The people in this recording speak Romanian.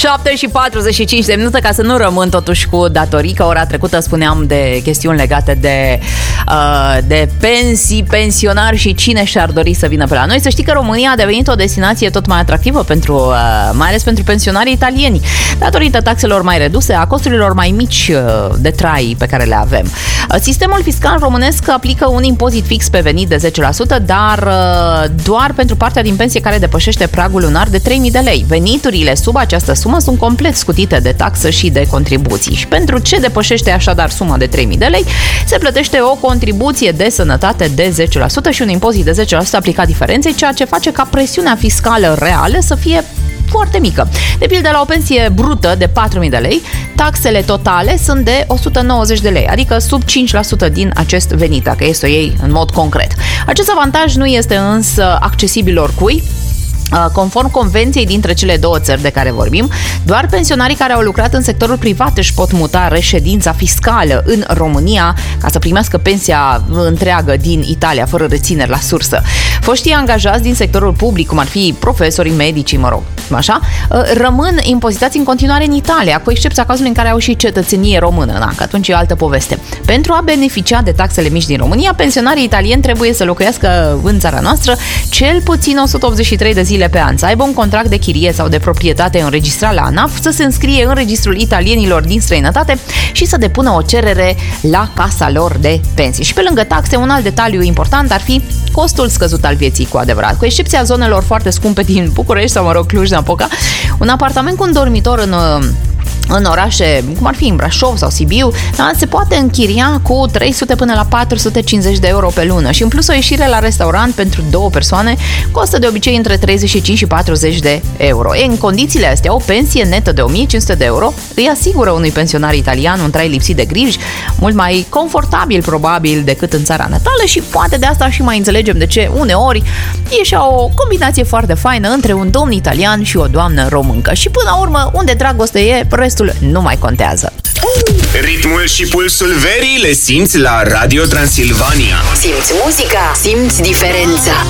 7:45 de minute, ca să nu rămân totuși cu datorii, că ora trecută spuneam de chestiuni legate de pensii, pensionari și cine și-ar dori să vină pe la noi. Să știi că România a devenit o destinație tot mai atractivă mai ales pentru pensionarii italieni, datorită taxelor mai reduse, a costurilor mai mici de trai pe care le avem. Sistemul fiscal românesc aplică un impozit fix pe venit de 10%, dar doar pentru partea din pensie care depășește pragul lunar de 3.000 de lei. Veniturile sub această sumă sunt complet scutite de taxă și de contribuții. Și pentru ce depășește așadar suma de 3.000 de lei, se plătește o contribuție de sănătate de 10% și un impozit de 10% aplicat diferenței, ceea ce face ca presiunea fiscală reală să fie foarte mică. De pildă, la o pensie brută de 4.000 de lei, taxele totale sunt de 190 de lei, adică sub 5% din acest venit, dacă este o iei în mod concret. Acest avantaj nu este însă accesibil oricui. Conform convenției dintre cele două țări de care vorbim, doar pensionarii care au lucrat în sectorul privat își pot muta reședința fiscală în România ca să primească pensia întreagă din Italia, fără rețineri la sursă. Foștii angajați din sectorul public, cum ar fi profesorii, medicii, așa, rămân impozitați în continuare în Italia, cu excepția cazului în care au și cetățenie română, că atunci e altă poveste. Pentru a beneficia de taxele mici din România, pensionarii italieni trebuie să locuiască în țara noastră cel puțin 183 de zile pe an, să aibă un contract de chirie sau de proprietate înregistrat la ANAF, să se înscrie în registrul italienilor din străinătate și să depună o cerere la casa lor de pensii. Și pe lângă taxe, un alt detaliu important ar fi costul scăzut al vieții, cu adevărat. Cu excepția zonelor foarte scumpe din București sau, Cluj-Napoca, un apartament cu un dormitor în orașe, cum ar fi în Brașov sau Sibiu, se poate închiria cu 300 până la 450 de euro pe lună și în plus o ieșire la restaurant pentru două persoane costă de obicei între 35 și 40 de euro. În condițiile astea, o pensie netă de 1500 de euro îi asigură unui pensionar italian un trai lipsit de griji, mult mai confortabil probabil decât în țara natală și poate de asta și mai înțelegem de ce uneori e și o combinație foarte faină între un domn italian și o doamnă româncă. Și până la urmă, unde dragoste e, restul nu mai contează. Ritmul și pulsul verii le simți la Radio Transilvania. Simți muzica, simți diferența.